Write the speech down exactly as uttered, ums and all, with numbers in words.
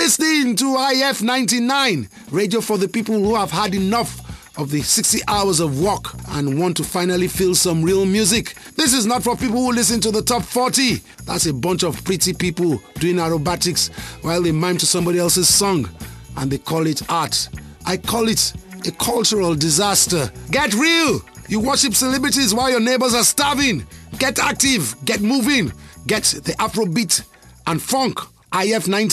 listening to I F ninety-nine, radio for the people who have had enough of the sixty hours of work and want to finally feel some real music. This is not for people who listen to the top forty. That's a bunch of pretty people doing aerobatics while they mime to somebody else's song and they call it art. I call it a cultural disaster. Get real! You worship celebrities while your neighbors are starving. Get active, get moving, get the Afrobeat and funk. I F ninety